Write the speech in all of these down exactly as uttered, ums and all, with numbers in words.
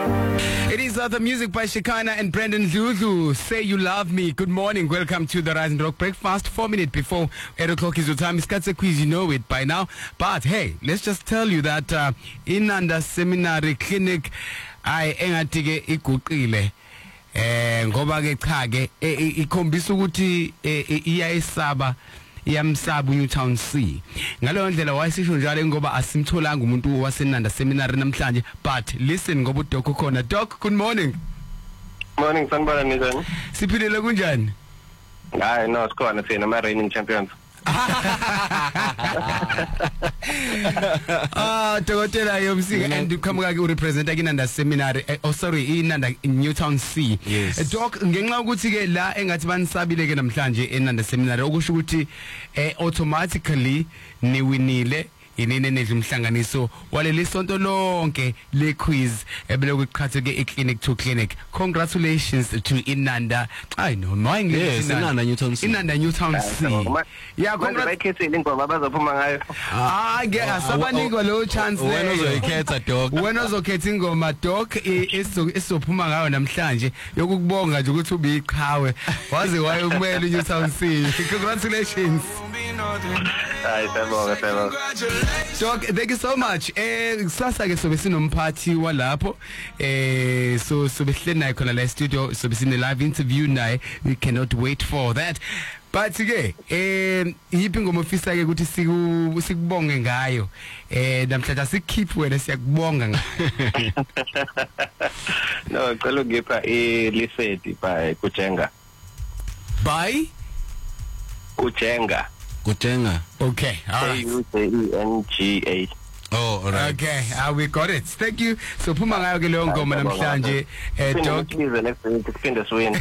It is other music by Shekina and Brendan Zulu. Say You Love Me. Good morning. Welcome to the Rise and Rock Breakfast. Four minutes before eight o'clock is your time. It's Katse Quiz. You know it by now. But hey, let's just tell you that uh, Inanda Seminary Clinic, I engatige iguqile. Eh ngoba ke cha ke ikhombisa ukuthi iyayisaba iyamsaba uNewtown C. Ngaleyo ndlela wayisisho njalo ngoba asimtholanga umuntu wasenanda seminary namhlanje. But listen ngoba uDoc ukhona. Doc, good morning. Morning, sanibona njani? Siphilile kunjani? Hayi no, sikhona thina ama reigning champions. Ah, Dokotela Yomsika and uqhamuka ke urepresent akinanda seminary oh sorry inanda Newtown C. Yes. Doc ngenxa ukuthi ke la engathi banisabile ke namhlanje enanda seminary okusho ukuthi eh automatically niwinile inene nezimhlanganiso waleli sonto lonke le quiz ebelokwe qhathe ke eclinic to clinic. Congratulations to Inanda. I know my English. Yes, Inanda Newtown C. Inanda Newtown C. Yeah, congratulations ingoma bazophuma ngayo. Ah, ngeke sabanikwa lo chance le. Wena uzoyikhetha Doc. Wena uzokhetha ingoma Doc esizophuma ngayo namhlanje yokukubonga nje ukuthi ubiqhawe waze wayokumela uNewtown C. Congratulations. Hayi sabonga sabonga. Doc, thank you so much. Eh kusasa ke sobe sinomphathi walapho. Eh so sobe hleli naye khona la studio, sobe sine live interview naye. We cannot wait for that. But ke eh yiphi ngoma ofisa ke ukuthi siku sikubonge ngayo. Eh namhlanje sikeep wena siyakubonga ngayo. No, cela ngipha i Lisedi by Kujenga. By Kujenga. Kujenga. Okay, all right. U J E N G A. Oh, all right. Okay, uh, we got it. Thank you. So phuma ngayo ke leyo ngoma namhlanje eh Doc. Please next week siphinde swing.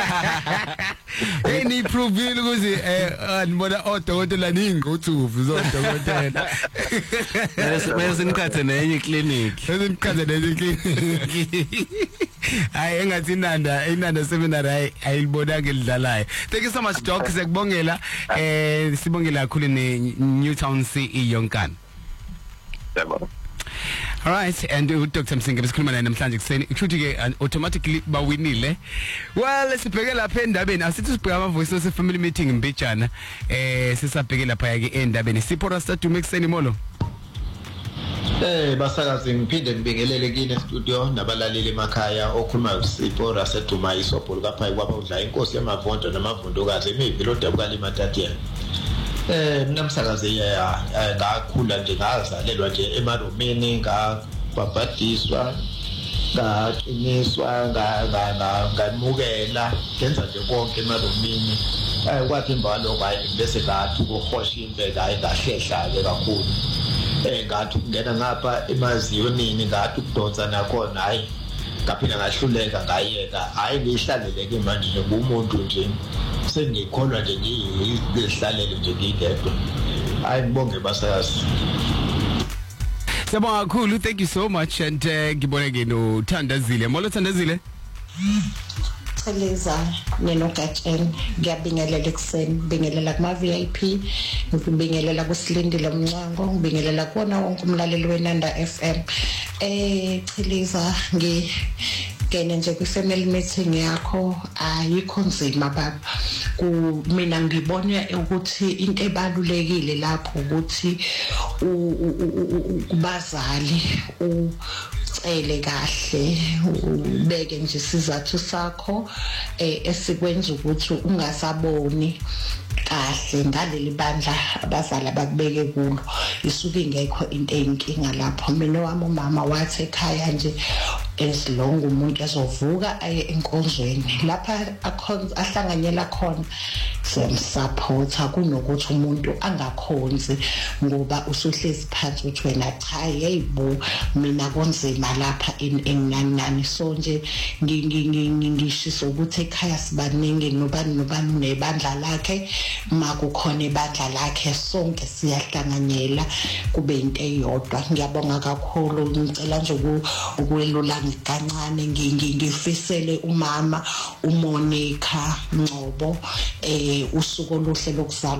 Hey ni prove ukuthi eh ngibona odokotela ningi uthuvu zodokotela. Mase sinikhathe nenye clinic. Sinikhathe nenye clinic. Hayi engathi Inanda Inanda seminary ayilibona ke lidlalayo. Thank you so much Doc. Sikubongela eh sibongela kakhulu ne Newtown C yonkana. All right, and uh, Doctor Msinga besikhuluma naye namhlanje kuseni ikushuthi ke automatically bawinile. Well, sibheke lapha endabeni asithi sibheka ama voice se family meeting mbijana eh sisabheke lapha ke endabeni Sipho Rasta Dume kuseni molo. Eh basakazi ngiphinde ngibingelele kini studio nabalaleli emakhaya okhuluma uSipho Rasta Dume isobholo kapha kwaba udla inkosi yamavonto namavondokazi emivilo dabuka limatatiyana. Eh namsakazi ya ngakhula nje ngazalelwa nje emaromeni ngabhabhadiswa ngaqiniswa ngamukela ngenza nje konke emaromeni eh kwathi imbalo bayi bese ngathi ukuhosha impela ayikahlehla ke kakhulu eh ngathi ngena ngapha emaziyonini ngathi ukudonsa nakhona hayi ngaphila ngahluleka ngayeka hayi ngihlaleleke manje nje umuntu nje sengikholwa nje ngihlalele nje ngidedwa hayi ngibonge basazi. Siyabonga kakhulu, thank you so much and ngibone ke no Thandazile molo Thandazile. Leza neno Gatsheni ngiyabingelela ekseni ngibingelela kuma V I P ngibingelela kuSilindile Mncango ngibingelela kuona wonke umlaleli weNanda F M eh Chiliza ngi kene nje ku family meeting yakho ayikho nzima baba ku mina ngibona ukuthi into ebalulekile lapho ukuthi ubazali ucele kahle ubeke nje sizathu sakho esikwenza ukuthi ungasaboni kahle ngaleli bandla abazali abakubeke kulo isuke ingekho into eyinkinga lapho mina wami umama wathi ekhaya nje esilonga umuntu ezovuka aye enkonzweni lapha ahlanganyela khona semsupporta kunokuthi umuntu angakhonzi ngoba usuhlezi phansi uthi wena cha yeyibo mina konzima lapha enginani so nje ngishisa ukuthi ekhaya sibaningi nobani nobani nebandla lakhe makukhona ibandla lakhe sonke siyahlanganyela kube into eyodwa ngiyabonga kakhulu ngicela nje ukwelula kancane ngifisele umama uMonica Ngcobo eh usuku oluhle lokuzalwa